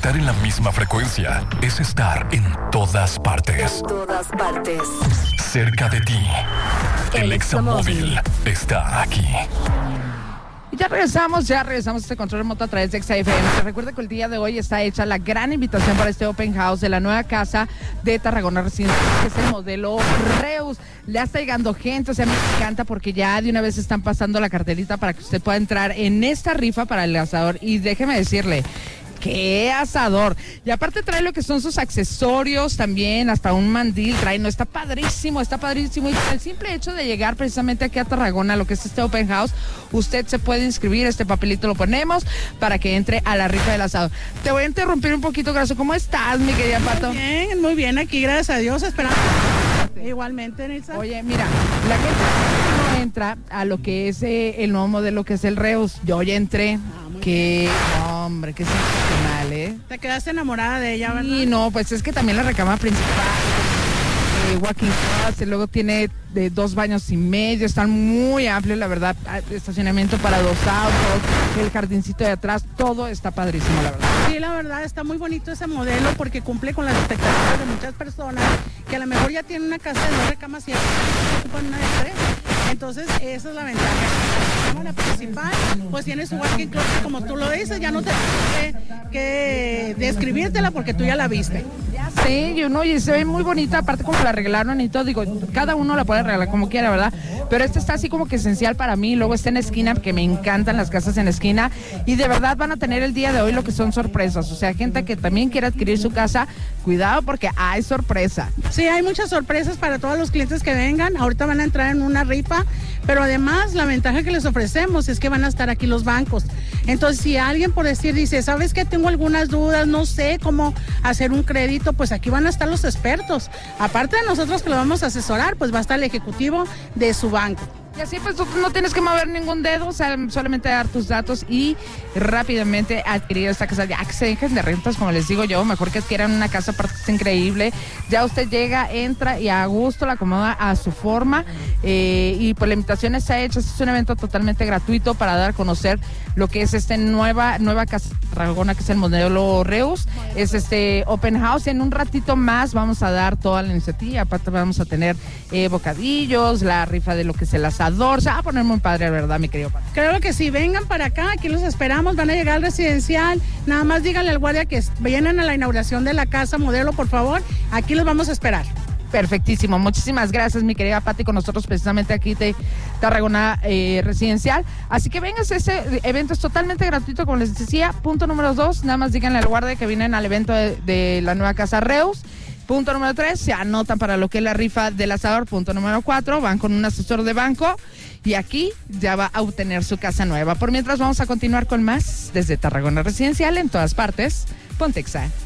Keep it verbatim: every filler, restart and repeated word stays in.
Estar en la misma frecuencia es estar en todas partes. En todas partes. Cerca de ti. El Examóvil está aquí. Y ya regresamos, ya regresamos a este control remoto a través de Exa F M. Recuerda que el día de hoy está hecha la gran invitación para este Open House de la nueva casa de Tarragona Residencial, que es el modelo Reus. Le está llegando gente, o sea, me encanta porque ya de una vez están pasando la cartelita para que usted pueda entrar en esta rifa para el asador. Y déjeme decirle, ¡qué asador! Y aparte trae lo que son sus accesorios también, hasta un mandil trae, no, está padrísimo, está padrísimo. Y el simple hecho de llegar precisamente aquí a Tarragona, lo que es este Open House, usted se puede inscribir, este papelito lo ponemos para que entre a la rifa del asador. Te voy a interrumpir un poquito, Graso. ¿Cómo estás, mi querida Pato? Muy bien, muy bien, aquí, gracias a Dios, esperando. Igualmente, Nilsa. Oye, mira, la gente no entra a lo que es eh, el nuevo modelo que es el Reus. Yo ya entré. Ah, que, no, hombre, qué sensacional, ¿eh? Te quedaste enamorada de ella, ¿verdad? Y no, pues es que también la recámara principal, eh, walking closet, luego tiene de dos baños y medio, están muy amplios, la verdad, estacionamiento para dos autos, el jardincito de atrás, todo está padrísimo, la verdad. Sí, la verdad, está muy bonito ese modelo porque cumple con las expectativas de muchas personas que a lo mejor ya tienen una casa de dos recámaras y ya ocupan una de tres. Entonces, esa es la ventaja. La cámara principal, pues tiene su walking closet, como tú lo dices, ya no te tengo que, que describírtela porque tú ya la viste. Ya sé, yo no, y se ve muy bonita, aparte como la arreglaron y todo, digo, cada uno la puede arreglar como quiera, ¿verdad? Pero esta está así como que esencial para mí, luego está en esquina, porque me encantan las casas en esquina, y de verdad van a tener el día de hoy lo que son sorpresas, o sea, gente que también quiere adquirir su casa, cuidado porque hay sorpresa. Sí, hay muchas sorpresas para todos los clientes que vengan, ahorita van a entrar en una rifa, pero además la ventaja que les ofrecemos es que van a estar aquí los bancos. Entonces, si alguien por decir dice, ¿sabes qué? Tengo algunas dudas, no sé cómo hacer un crédito, pues aquí van a estar los expertos. Aparte de nosotros que lo vamos a asesorar, pues va a estar el ejecutivo de su banco. Y así pues tú no tienes que mover ningún dedo, o sea, solamente dar tus datos y rápidamente adquirir esta casa. Ya que se dejen de rentas, como les digo yo, mejor que adquieran una casa, aparte es increíble. Ya usted llega, entra y a gusto la acomoda a su forma. Eh, y pues la invitación está hecha, este es un evento totalmente gratuito para dar a conocer lo que es esta nueva, nueva casa de Tarragona, que es el modelo Reus. Es este Open House. En un ratito más vamos a dar toda la iniciativa, aparte vamos a tener eh, bocadillos, la rifa de lo que es el asado. Se va a poner muy padre, ¿verdad, mi querido Pato? Creo que sí, vengan para acá, aquí los esperamos, van a llegar al residencial, nada más díganle al guardia que vienen a la inauguración de la casa modelo, por favor, aquí los vamos a esperar. Perfectísimo, muchísimas gracias, mi querida Pati, con nosotros precisamente aquí de Tarragona eh, Residencial. Así que vengan, este evento es totalmente gratuito, como les decía. Punto número dos, nada más díganle al guardia que vienen al evento de, de la nueva casa Reus. Punto número tres, se anotan para lo que es la rifa del asador. Punto número cuatro, van con un asesor de banco y aquí ya va a obtener su casa nueva. Por mientras vamos a continuar con más desde Tarragona Residencial, en todas partes. Ponte Exa.